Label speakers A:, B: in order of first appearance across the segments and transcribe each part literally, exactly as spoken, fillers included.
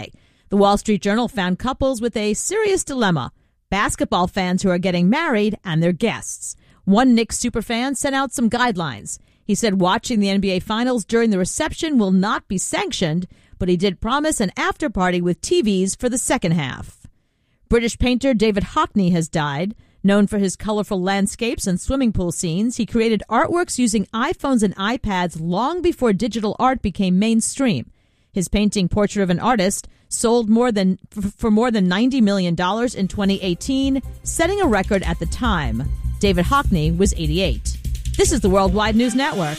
A: The Wall Street Journal found couples with a serious dilemma: basketball fans who are getting married and their guests. One Knicks superfan sent out some guidelines. He said watching the N B A Finals during the reception will not be sanctioned, but he did promise an after-party with T Vs for the second half. British painter David Hockney has died. Known for his colorful landscapes and swimming pool scenes, he created artworks using iPhones and iPads long before digital art became mainstream. His painting Portrait of an Artist sold more than for more than ninety million dollars in twenty eighteen, setting a record at the time. David Hockney was eighty-eight. This is the Worldwide News Network.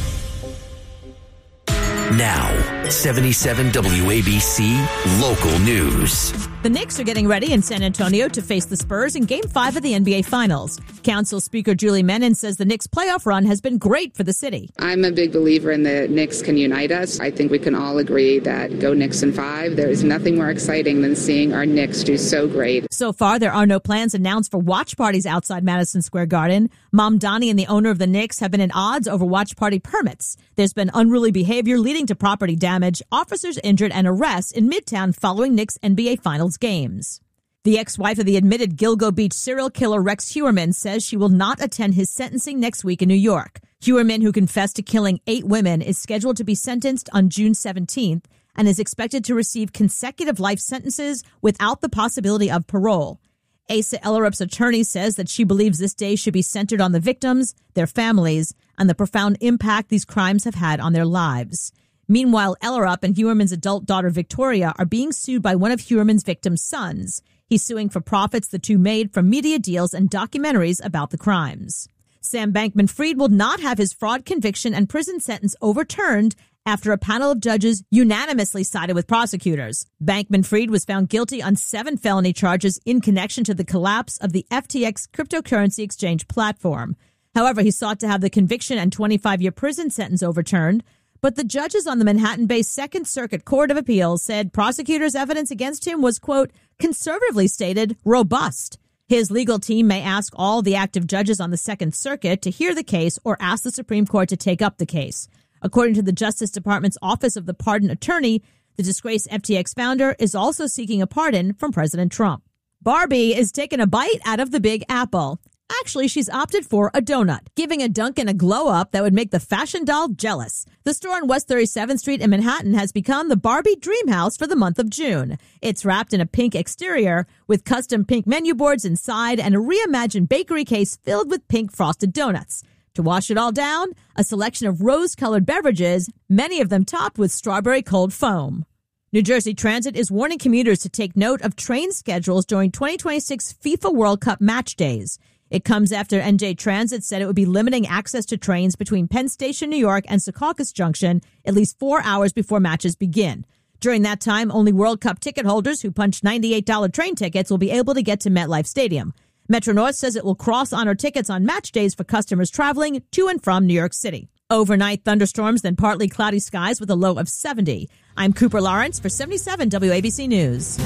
B: Now, seventy-seven W A B C Local News.
A: The Knicks are getting ready in San Antonio to face the Spurs in Game five of the N B A Finals. Council Speaker Julie Menin says the Knicks' playoff run has been great for the city.
C: I'm a big believer in the Knicks can unite us. I think we can all agree that go Knicks in five. There is nothing more exciting than seeing our Knicks do so great.
A: So far, there are no plans announced for watch parties outside Madison Square Garden. Mom Donnie and the owner of the Knicks have been at odds over watch party permits. There's been unruly behavior leading to property damage, officers injured, and arrests in Midtown following Knicks N B A Finals games. The ex-wife of the admitted Gilgo Beach serial killer Rex Heuermann says she will not attend his sentencing next week in New York. Heuermann, who confessed to killing eight women, is scheduled to be sentenced on June seventeenth and is expected to receive consecutive life sentences without the possibility of parole. Asa Ellerup's attorney says that she believes this day should be centered on the victims, their families, and the profound impact these crimes have had on their lives. Meanwhile, Ellerup and Heuermann's adult daughter Victoria are being sued by one of Heuermann's victims' sons. He's suing for profits the two made from media deals and documentaries about the crimes. Sam Bankman-Fried will not have his fraud conviction and prison sentence overturned after a panel of judges unanimously sided with prosecutors. Bankman-Fried was found guilty on seven felony charges in connection to the collapse of the F T X cryptocurrency exchange platform. However, he sought to have the conviction and twenty-five-year prison sentence overturned, but the judges on the Manhattan-based Second Circuit Court of Appeals said prosecutors' evidence against him was, quote, conservatively stated, robust. His legal team may ask all the active judges on the Second Circuit to hear the case or ask the Supreme Court to take up the case. According to the Justice Department's Office of the Pardon Attorney, the disgraced F T X founder is also seeking a pardon from President Trump. Barbie is taking a bite out of the Big Apple. Actually, she's opted for a donut, giving a Dunkin' a glow-up that would make the fashion doll jealous. The store on West thirty-seventh Street in Manhattan has become the Barbie Dream House for the month of June. It's wrapped in a pink exterior with custom pink menu boards inside and a reimagined bakery case filled with pink frosted donuts. To wash it all down, a selection of rose-colored beverages, many of them topped with strawberry cold foam. New Jersey Transit is warning commuters to take note of train schedules during twenty twenty-six FIFA World Cup match days. It comes after N J Transit said it would be limiting access to trains between Penn Station, New York, and Secaucus Junction at least four hours before matches begin. During that time, only World Cup ticket holders who punched ninety-eight dollars train tickets will be able to get to MetLife Stadium. Metro-North says it will cross-honor tickets on match days for customers traveling to and from New York City. Overnight thunderstorms, then partly cloudy skies with a low of seventy. I'm Cooper Lawrence for seventy-seven W A B C News.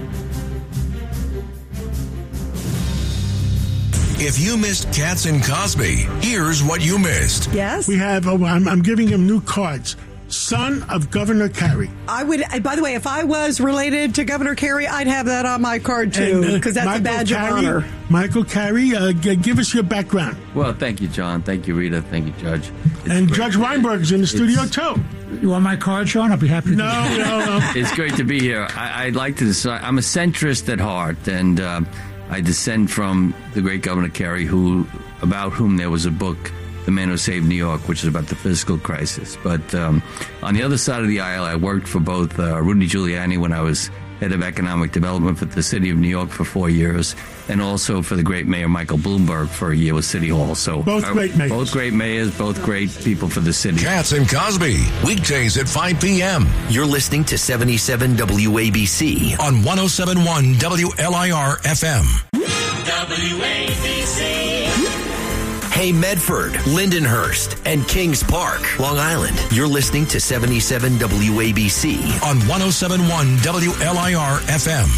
D: If you missed Katz and Cosby, here's what you missed.
E: Yes?
F: We have, oh, I'm, I'm giving him new cards. Son of Governor Carey.
E: I would, by the way, if I was related to Governor Carey, I'd have that on my card, too, because uh, that's Michael a badge Carey, of honor.
F: Michael Carey, uh, g- give us your background.
G: Well, thank you, John. Thank you, Rita. Thank you, Judge. It's
F: and Judge Weinberg is in the studio, too.
H: You want my card, Sean? I'll be happy to
F: No, no, no.
G: It's great to be here. I, I'd like to decide. I'm a centrist at heart, and uh, I descend from the great Governor Carey, who, about whom there was a book, The Man Who Saved New York, which is about the fiscal crisis. But um, on the other side of the aisle, I worked for both uh, Rudy Giuliani when I was head of economic development for the city of New York for four years, and also for the great mayor Michael Bloomberg for a year with City Hall. So
F: both uh, great mayors.
G: Both great mayors, both great people for the city.
D: Katz and Cosby, weekdays at five p.m.
B: You're listening to seventy-seven W A B C
D: on one oh seven point one W L I R F M.
B: W A B C. Hey, Medford, Lindenhurst, and Kings Park, Long Island. You're listening to seventy-seven W A B C
D: on one oh seven point one W L I R F M.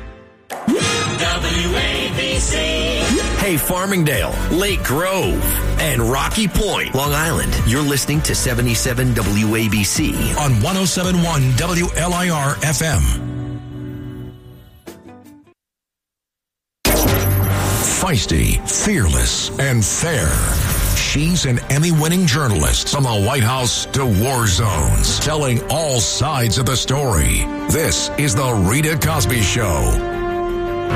B: W A B C. Hey, Farmingdale, Lake Grove. and Rocky Point, Long Island. You're listening to seventy-seven W A B C
D: on one oh seven point one W L I R F M. Feisty, fearless, and fair. She's an Emmy-winning journalist from the White House to war zones, telling all sides of the story. This is The Rita Cosby Show.